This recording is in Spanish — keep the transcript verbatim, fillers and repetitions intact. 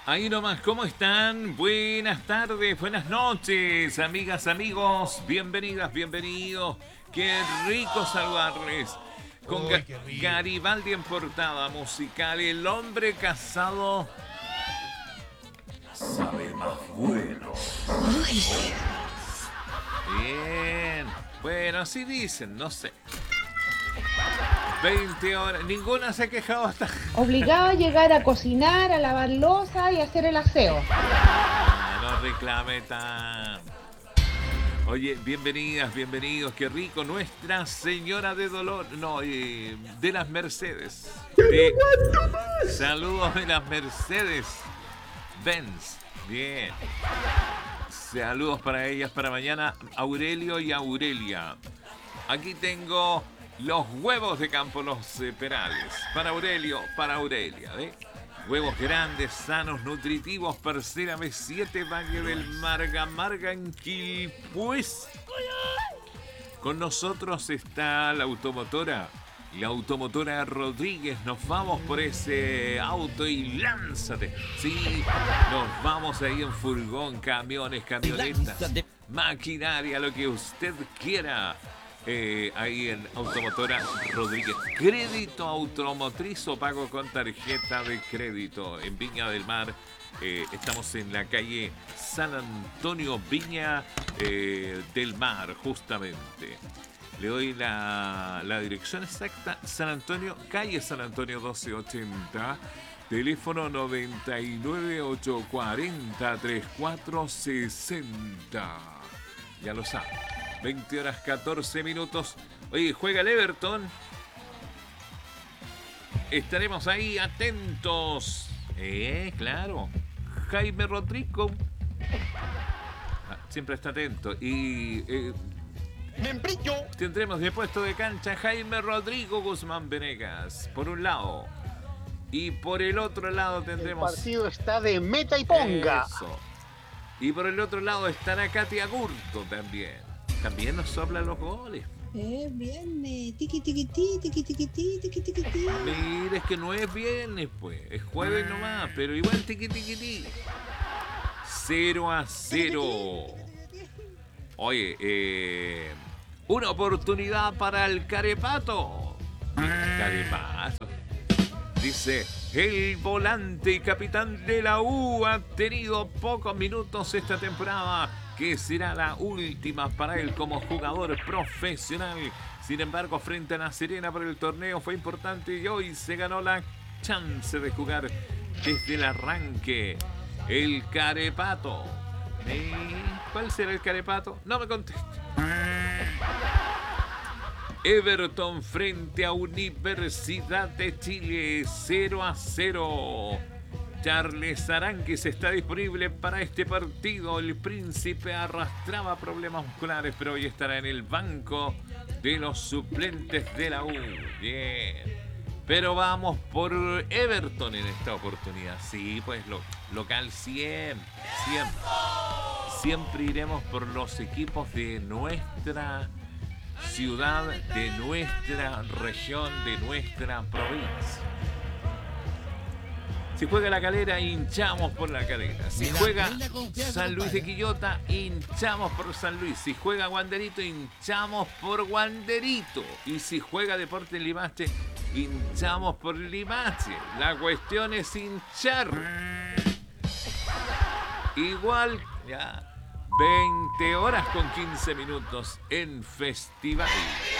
Ahí nomás, ¿cómo están? Buenas tardes, buenas noches, amigas, amigos. Bienvenidas, bienvenidos. Qué rico saludarles. Con Ga- Uy, qué rico. Garibaldi en portada musical, el hombre casado sabe más bueno. Bien. Bueno, así dicen, no sé. veinte horas, ninguna se ha quejado hasta... Obligado a llegar a cocinar, a lavar loza y a hacer el aseo. Ah, no reclame tan. Oye, bienvenidas, bienvenidos, qué rico. Nuestra Señora de Dolor, no, eh, de las Mercedes. De- Saludos de las Mercedes Benz. Bien. Saludos para ellas para mañana, Aurelio y Aurelia. Aquí tengo los huevos de campo, los eh, perales. Para Aurelio, para Aurelia, ¿eh? Huevos grandes, sanos, nutritivos, parcela B siete, Valle del Marga, Marga en Quilpués. Con nosotros está la automotora, la automotora Rodríguez. Nos vamos por ese auto y lánzate. Sí, nos vamos ahí en furgón, camiones, camionetas, maquinaria, lo que usted quiera. Eh, ahí en Automotora Rodríguez. Crédito automotriz o pago con tarjeta de crédito en Viña del Mar. Eh, estamos en la calle San Antonio, Viña eh, del Mar, justamente. Le doy la, la dirección exacta. San Antonio, calle San Antonio doce ochenta. Teléfono noventa y nueve, ochocientos cuarenta, treinta y cuatro sesenta. Ya lo saben. veinte horas catorce minutos. Oye, juega el Everton. Estaremos ahí atentos. Eh, claro. Jaime Rodrigo. Ah, siempre está atento. Y eh, ¡Membrillo! tendremos de puesto de cancha Jaime Rodrigo Guzmán Venegas, por un lado. Y por el otro lado El tendremos... partido está de meta y ponga. Eso. Y por el otro lado estará Katia Gurto también. También nos soplan los goles. Eh, viernes, tiqui tiqui ti, tiqui tiqui ti, tiqui tiqui ti. Mira, es que no es viernes, pues. Es jueves nomás, pero igual tiqui tiqui ti. cero a cero. Oye, eh, una oportunidad para el Carepato. Carepato. Dice, el volante y capitán de la U ha tenido pocos minutos esta temporada, que será la última para él como jugador profesional. Sin embargo, frente a La Serena por el torneo fue importante y hoy se ganó la chance de jugar desde el arranque. El Carepato. ¿Eh? ¿Cuál será el Carepato? No me conteste. Everton frente a Universidad de Chile, cero a cero. Charles Aranguis está disponible para este partido. El príncipe arrastraba problemas musculares, pero hoy estará en el banco de los suplentes de la U. Bien. Pero vamos por Everton en esta oportunidad. Sí, pues lo, local siempre, siempre. Siempre iremos por los equipos de nuestra ciudad, de nuestra región, de nuestra provincia. Si juega La Calera, hinchamos por La Calera. Si juega San Luis de Quillota, hinchamos por San Luis. Si juega Wanderito, hinchamos por Wanderito. Y si juega Deportes Limache, hinchamos por Limache. La cuestión es hinchar. Igual, ya, veinte horas con quince minutos en Festival.